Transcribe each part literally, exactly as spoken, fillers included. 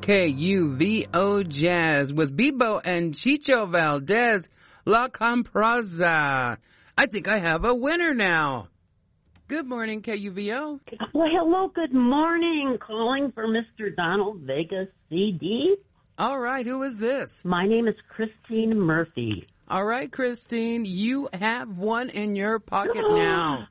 K U V O Jazz with Bebo and Chicho Valdez, La Compraza. I think I have a winner now. Good morning, K U V O. Well, hello, good morning. Calling for Mister Donald Vegas C D. All right, who is this? My name is Christine Murphy. All right, Christine, you have one in your pocket now.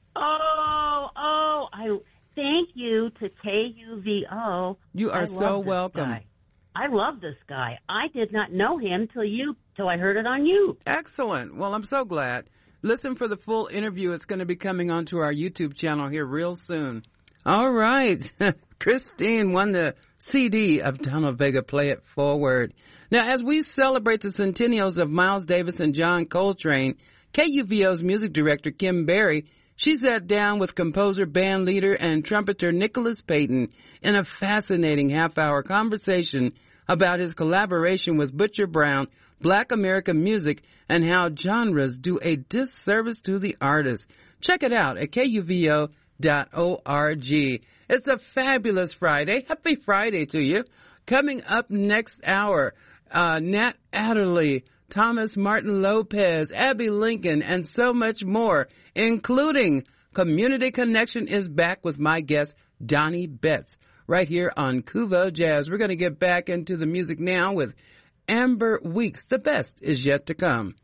Oh, oh, I thank you to K U V O. You are I so welcome. Guy. I love this guy. I did not know him till you, till I heard it on you. Excellent. Well, I'm so glad. Listen for the full interview. It's going to be coming onto our YouTube channel here real soon. All right. Christine won the C D of Donald Vega. Play It Forward. Now, as we celebrate the centennials of Miles Davis and John Coltrane, K U V O's music director, Kim Berry, she sat down with composer, band leader, and trumpeter Nicholas Payton in a fascinating half-hour conversation about his collaboration with Butcher Brown, Black American music, and how genres do a disservice to the artist. Check it out at K U V O dot org. It's a fabulous Friday. Happy Friday to you. Coming up next hour, uh, Nat Adderley, Thomas Martin Lopez, Abby Lincoln, and so much more, including Community Connection is back with my guest, Donnie Betts, right here on Kuvo Jazz. We're going to get back into the music now with Amber Weeks. The best is yet to come.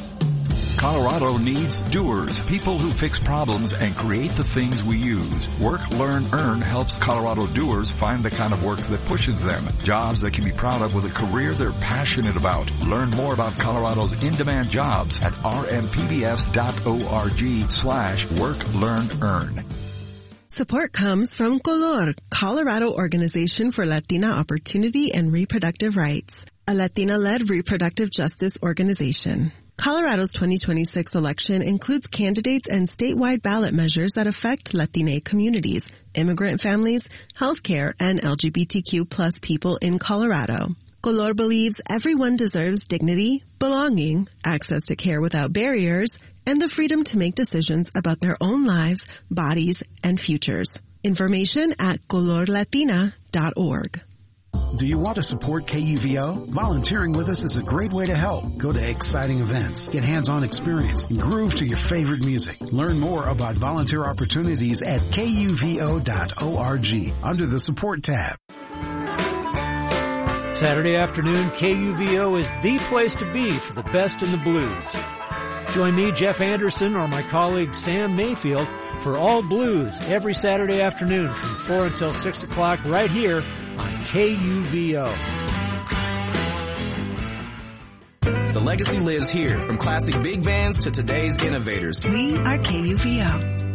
Colorado needs doers, people who fix problems and create the things we use. Work, Learn, Earn helps Colorado doers find the kind of work that pushes them. Jobs they can be proud of with a career they're passionate about. Learn more about Colorado's in-demand jobs at r m p b s dot org slash work, learn, earn. Support comes from Color, Colorado Organization for Latina Opportunity and Reproductive Rights, a Latina-led reproductive justice organization. Colorado's twenty twenty-six election includes candidates and statewide ballot measures that affect Latina communities, immigrant families, healthcare, and L G B T Q plus people in Colorado. Color believes everyone deserves dignity, belonging, access to care without barriers, and the freedom to make decisions about their own lives, bodies, and futures. Information at color latina dot org. Do you want to support K U V O? Volunteering with us is a great way to help. Go to exciting events, get hands-on experience, and groove to your favorite music. Learn more about volunteer opportunities at K U V O dot org under the Support tab. Saturday afternoon, K U V O is the place to be for the best in the blues. Join me, Jeff Anderson, or my colleague Sam Mayfield for All Blues every Saturday afternoon from four until six o'clock right here on K U V O. The legacy lives here, from classic big bands to today's innovators. We are K U V O.